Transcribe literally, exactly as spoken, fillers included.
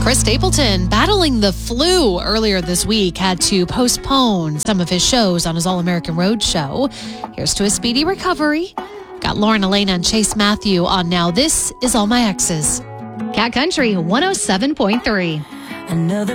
Chris Stapleton, battling the flu earlier this week, had to postpone some of his shows on his All-American Road show. Here's to a speedy recovery. Got Lauren Elena and Chase Matthew on now. This is All My Exes. Cat Country one oh seven point three. Another